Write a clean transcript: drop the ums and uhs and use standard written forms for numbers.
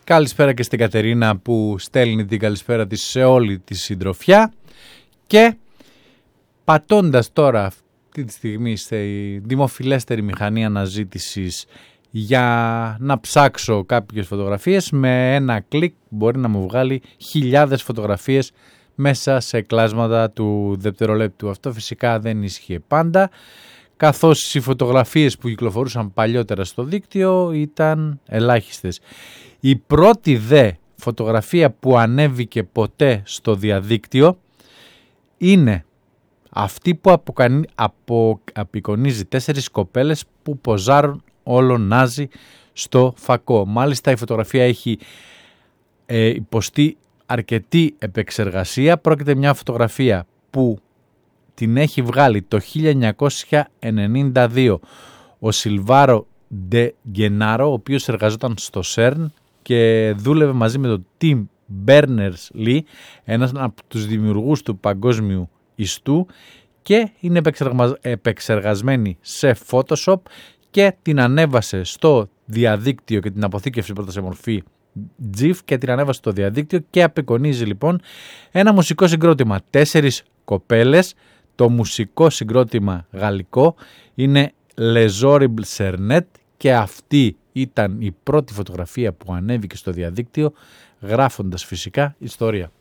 Καλησπέρα και στην Κατερίνα που στέλνει την καλησπέρα της σε όλη τη συντροφιά. Και πατώντας τώρα αυτή τη στιγμή στη δημοφιλέστερη μηχανή αναζήτησης για να ψάξω κάποιες φωτογραφίες, με ένα κλικ μπορεί να μου βγάλει χιλιάδες φωτογραφίες μέσα σε κλάσματα του δευτερολέπτου. Αυτό φυσικά δεν ίσχυε πάντα, καθώς οι φωτογραφίες που κυκλοφορούσαν παλιότερα στο δίκτυο ήταν ελάχιστες. Η πρώτη δε φωτογραφία που ανέβηκε ποτέ στο διαδίκτυο είναι αυτή που απεικονίζει 4 κοπέλες που ποζάρουν όλο νάζι στο φακό. Μάλιστα η φωτογραφία έχει υποστεί αρκετή επεξεργασία. Πρόκειται μια φωτογραφία που την έχει βγάλει το 1992 ο Σιλβάρο Ντε Γκενάρο, ο οποίος εργαζόταν στο CERN και δούλευε μαζί με τον Tim Berners-Lee, ένας από τους δημιουργούς του παγκόσμιου ιστού, και είναι επεξεργασμένη σε Photoshop και την ανέβασε στο διαδίκτυο και την αποθήκευσε πρώτα σε μορφή GIF και την ανέβασε στο διαδίκτυο και απεικονίζει λοιπόν ένα μουσικό συγκρότημα. 4 κοπέλες, το μουσικό συγκρότημα γαλλικό είναι Les Horribles Cernet και αυτή ήταν η πρώτη φωτογραφία που ανέβηκε στο διαδίκτυο, γράφοντας φυσικά ιστορία.